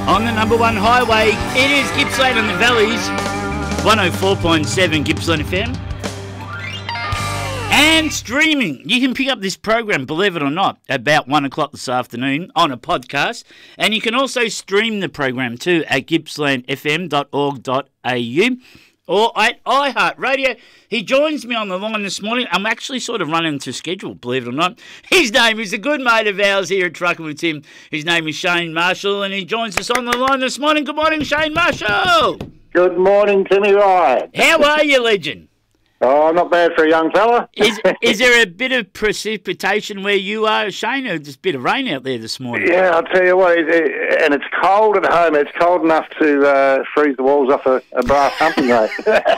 On the number one highway, it is Gippsland and the Valleys, 104.7 Gippsland FM. And streaming. You can pick up this program, believe it or not, about 1 o'clock this afternoon on a podcast. And you can also stream the program too at gippslandfm.org.au or at iHeartRadio. He joins me on the line this morning. I'm actually sort of running to schedule, believe it or not. His name is a good mate of ours here at Trucking with Tim. His name is Shane Marshall, and he joins us on the line this morning. Good morning, Shane Marshall. Good morning, Timmy Ryan. How are you, legend? Oh, not bad for a young fella. Is there a bit of precipitation where you are, Shane, or just a bit of rain out there this morning? Yeah, I'll tell you what, and it's cold at home. It's cold enough to freeze the walls off a brass humping rate.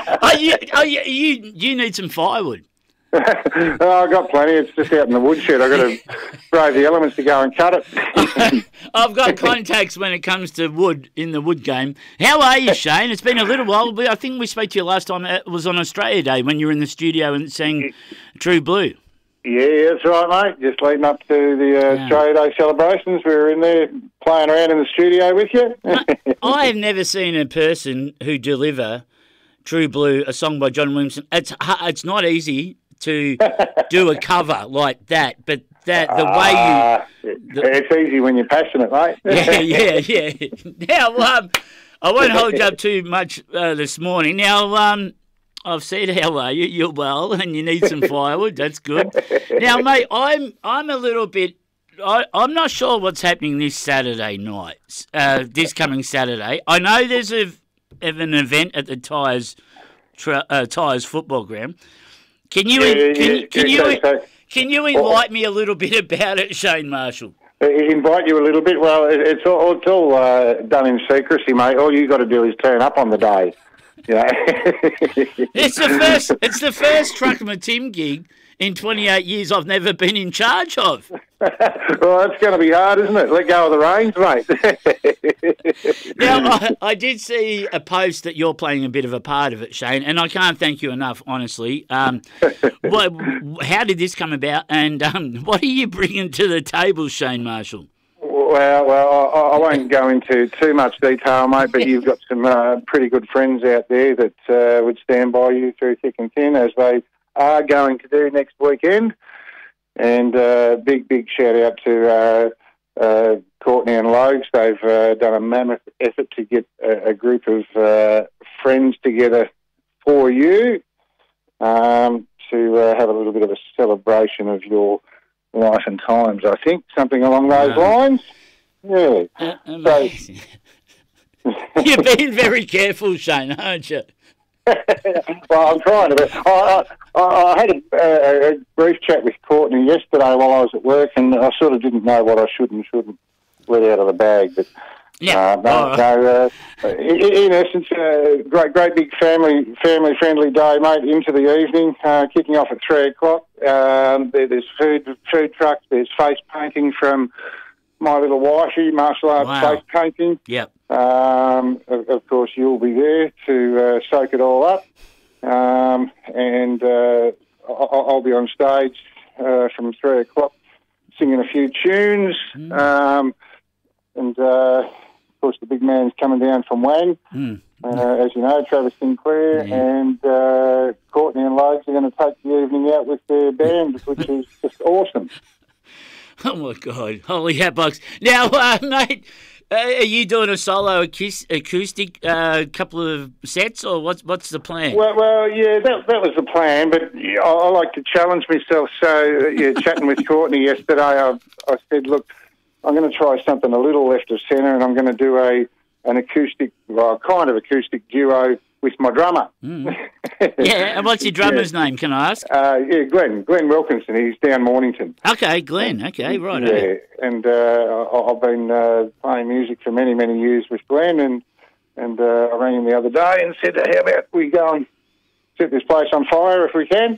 You need some firewood. Oh, I've got plenty. It's just out in the woodshed. I've got to brave the elements to go and cut it. I've got contacts when it comes to wood in the wood game. How are you, Shane? It's been a little while. I think we spoke to you last time. It was on Australia Day when you were in the studio and sang True Blue. Yeah, that's right, mate. Just leading up to the Australia Day celebrations. We were in there playing around in the studio with you. I have never seen a person who deliver True Blue, a song by John Williamson. It's not easy to do a cover like that, but the way you... It's easy when you're passionate, mate. Yeah. Now, I won't hold you up too much this morning. Now, I've said, how are you? You're well, and you need some firewood. That's good. Now, mate, I'm a little bit... I'm not sure what's happening this Saturday night, this coming Saturday. I know there's an event at the Tyres football ground. Can you enlighten me a little bit about it, Shane Marshall? Invite you a little bit? Well, it's all done in secrecy, mate. All you got to do is turn up on the day. You know? It's the first Trucking with Tim gig in 28 years I've never been in charge of. Well, that's going to be hard, isn't it? Let go of the reins, mate. Now, I did see a post that you're playing a bit of a part of it, Shane, and I can't thank you enough, honestly. How did this come about, and what are you bringing to the table, Shane Marshall? Well, I won't go into too much detail, mate, but you've got some pretty good friends out there that would stand by you through thick and thin, as they are going to do next weekend. And big shout out to Courtney and Logs. They've done a mammoth effort to get a group of friends together for you to have a little bit of a celebration of your life and times, I think, something along those lines. Yeah. Amazing. You've been very careful, Shane, aren't you? Well, I'm trying to. I had a brief chat with Courtney yesterday while I was at work, and I sort of didn't know what I should and shouldn't let out of the bag. But in essence, great big family friendly day, mate. Into the evening, kicking off at 3 o'clock. There's food trucks. There's face painting from my little wifey, martial arts face painting. Yep. Of course, you'll be there to soak it all up, and I'll be on stage from 3 o'clock singing a few tunes, and of course the big man's coming down from Wang, as you know, Travis Sinclair, and Courtney and Logs are going to take the evening out with their band, which is just awesome. Oh my God, holy hatbox! Now, mate. Are you doing a solo acoustic couple of sets, or what's the plan? Well, yeah, that was the plan, but I like to challenge myself. So, chatting with Courtney yesterday, I said, look, I'm going to try something a little left of centre, and I'm going to do an acoustic, kind of acoustic duo with my drummer. Yeah, and what's your drummer's name, can I ask? Glenn Wilkinson. He's down Mornington. Okay, Glenn. Okay, right. Yeah, and I've been playing music for many, many years with Glenn, and I rang him the other day and said, how about we go and set this place on fire if we can?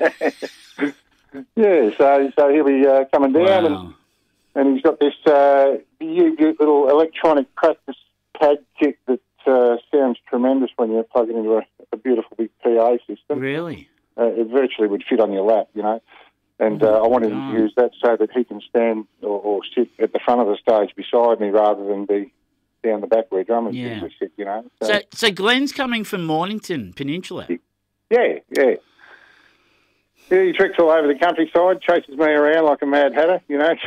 Yeah, so he'll be coming down, and he's got this little electronic practice pad kit that sounds tremendous when you plug it into a beautiful big PA system. Really? It virtually would fit on your lap, you know. And I wanted him to use that so that he can stand or sit at the front of the stage beside me rather than be down the back where drummers Yeah. usually sit, you know. So Glenn's coming from Mornington Peninsula. Yeah. Yeah, he tricks all over the countryside, chases me around like a mad hatter, you know.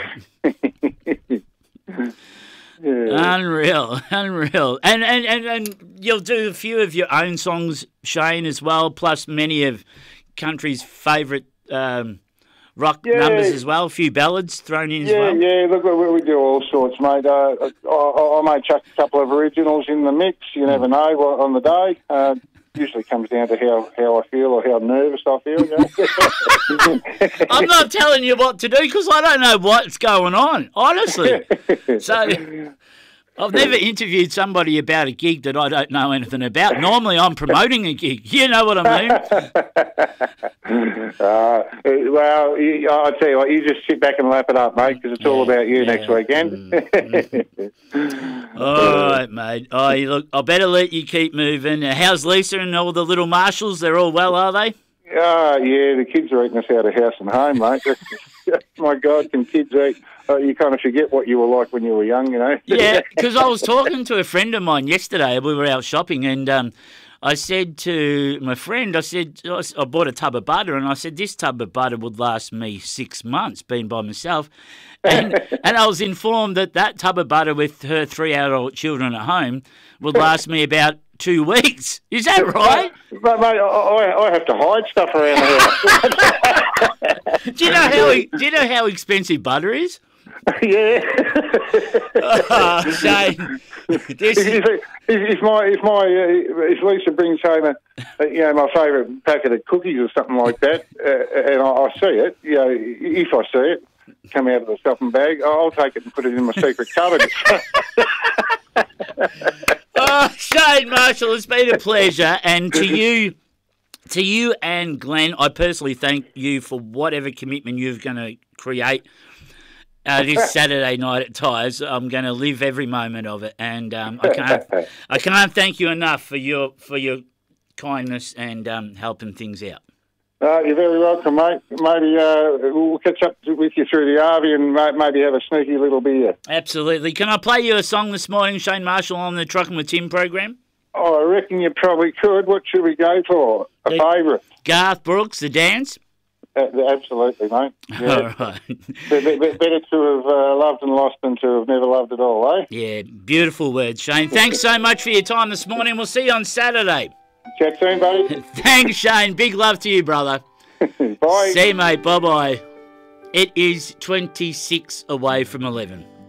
Yeah. Unreal. And you'll do a few of your own songs, Shane, as well, plus many of country's favourite rock numbers as well, a few ballads thrown in as well. Yeah, look, we do all sorts, mate. I may chuck a couple of originals in the mix, you never know on the day. Usually comes down to how I feel or how nervous I feel. You know? I'm not telling you what to do because I don't know what's going on, honestly. So I've never interviewed somebody about a gig that I don't know anything about. Normally I'm promoting a gig. You know what I mean? Well, I tell you what, you just sit back and lap it up, mate, because it's all about you next weekend. All right, mate. Oh, look, I better let you keep moving. How's Lisa and all the little Marshalls? They're all well, are they? Yeah, the kids are eating us out of house and home, mate. My God, can kids eat? You kind of forget what you were like when you were young, you know? Yeah, because I was talking to a friend of mine yesterday. We were out shopping, and I said to my friend, I bought a tub of butter, and I said, this tub of butter would last me 6 months being by myself. And I was informed that tub of butter with her 3 adult children at home would last me about 2 weeks. Is that right? But mate, I have to hide stuff around here. Do you know how expensive butter is? Yeah. Oh, Shane. If Lisa brings home my favourite packet of cookies or something like that, and I see it, if I see it come out of the stuffing bag, I'll take it and put it in my secret cupboard. Oh, Shane Marshall, it's been a pleasure, and to you and Glenn, I personally thank you for whatever commitment you're going to create this Saturday night at Tyres. I'm going to live every moment of it, and I can't thank you enough for your kindness and helping things out. You're very welcome, mate. Maybe we'll catch up with you through the RV and maybe have a sneaky little beer. Absolutely. Can I play you a song this morning, Shane Marshall, on the Trucking with Tim program? Oh, I reckon you probably could. What should we go for? A favourite? Garth Brooks, The Dance? Absolutely, mate. Yeah. All right. Better to have loved and lost than to have never loved at all, eh? Yeah, beautiful words, Shane. Thanks so much for your time this morning. We'll see you on Saturday. Chat soon, buddy. Thanks, Shane. Big love to you, brother. Bye. See you, mate. Bye-bye. It is 26 away from 11.